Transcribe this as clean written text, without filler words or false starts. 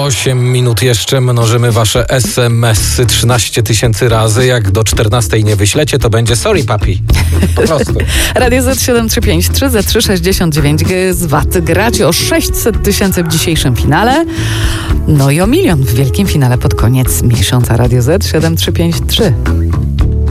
8 minut jeszcze mnożymy wasze SMS-y 13 000 razy. Jak do 14 nie wyślecie, to będzie sorry papi. Po prostu. Radio Z7353 za 369 z VAT. Gracie o 600 000 w dzisiejszym finale. No i o 1 000 000 w wielkim finale pod koniec miesiąca. Radio Z7353.